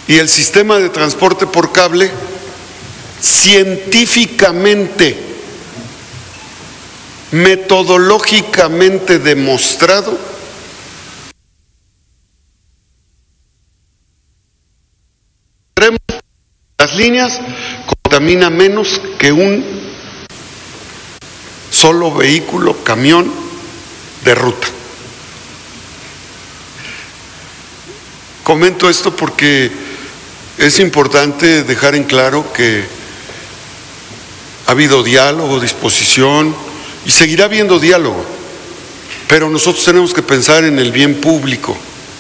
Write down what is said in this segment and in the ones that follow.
Y el sistema de transporte por cable, científicamente, metodológicamente demostrado, las líneas contamina menos que un solo vehículo, camión de ruta. Comento esto porque es importante dejar en claro que ha habido diálogo, disposición y seguirá habiendo diálogo, pero nosotros tenemos que pensar en el bien público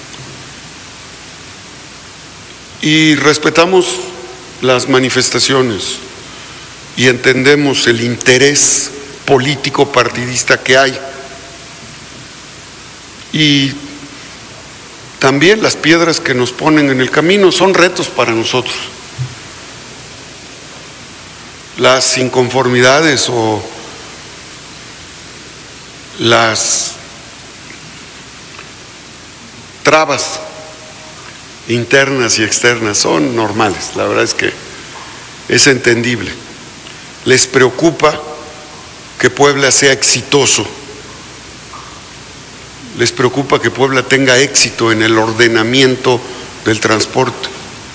y respetamos las manifestaciones y entendemos el interés político partidista que hay y también las piedras que nos ponen en el camino son retos para nosotros. Las inconformidades o las trabas internas y externas son normales, la verdad es que es entendible. Les preocupa que Puebla sea exitoso, les preocupa que Puebla tenga éxito en el ordenamiento del transporte.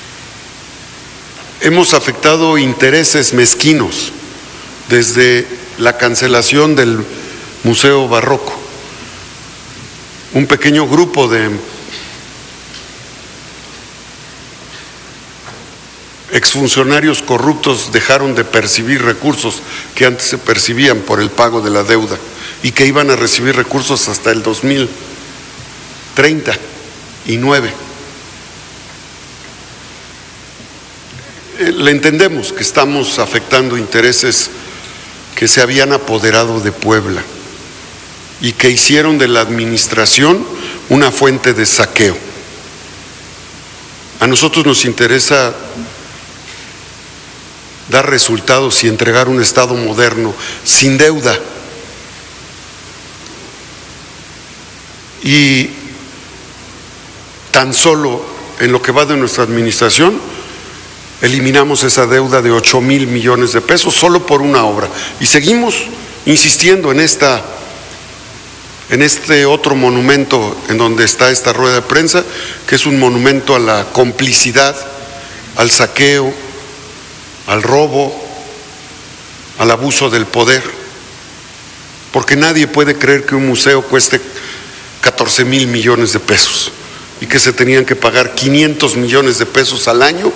Hemos afectado intereses mezquinos desde la cancelación del Museo Barroco. Un pequeño grupo de exfuncionarios corruptos dejaron de percibir recursos que antes se percibían por el pago de la deuda y que iban a recibir recursos hasta el 2039. Le entendemos que estamos afectando intereses que se habían apoderado de Puebla y que hicieron de la administración una fuente de saqueo. A nosotros nos interesa dar resultados y entregar un Estado moderno, sin deuda. Y tan solo en lo que va de nuestra administración, eliminamos esa deuda de 8,000 millones de pesos solo por una obra. Y seguimos insistiendo en este otro monumento en donde está esta rueda de prensa, que es un monumento a la complicidad, al saqueo, al robo, al abuso del poder, porque nadie puede creer que un museo cueste 14,000 millones de pesos y que se tenían que pagar 500 millones de pesos al año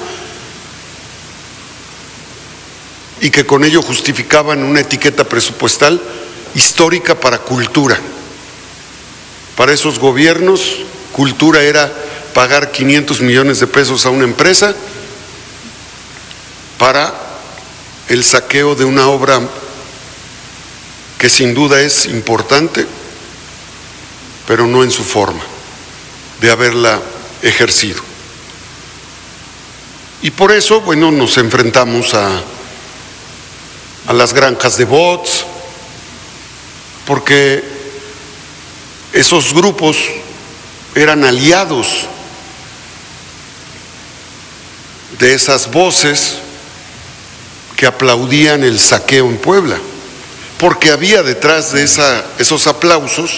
y que con ello justificaban una etiqueta presupuestal histórica para cultura. Para esos gobiernos, cultura era pagar 500 millones de pesos a una empresa para el saqueo de una obra que sin duda es importante, pero no en su forma de haberla ejercido. Y por eso, bueno, nos enfrentamos a las granjas de bots, porque esos grupos eran aliados de esas voces que aplaudían el saqueo en Puebla, porque había detrás de esos aplausos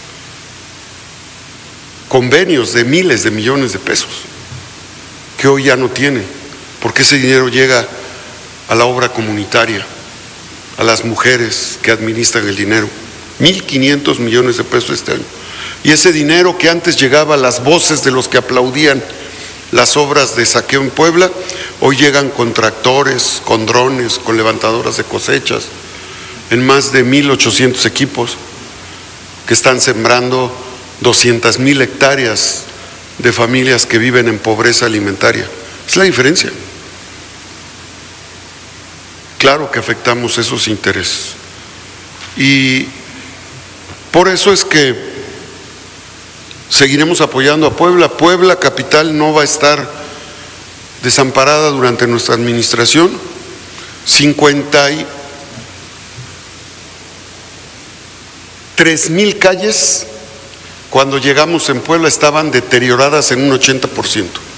convenios de miles de millones de pesos que hoy ya no tienen, porque ese dinero llega a la obra comunitaria, a las mujeres que administran el dinero, 1,500 millones de pesos este año. Y ese dinero que antes llegaba a las voces de los que aplaudían las obras de saqueo en Puebla, hoy llegan con tractores, con drones, con levantadoras de cosechas, en más de 1,800 equipos que están sembrando 200,000 hectáreas de familias que viven en pobreza alimentaria. Es la diferencia. Claro que afectamos esos intereses. Y por eso es que seguiremos apoyando a Puebla. Puebla capital no va a estar desamparada durante nuestra administración. 53,000 calles cuando llegamos en Puebla estaban deterioradas en un 80%.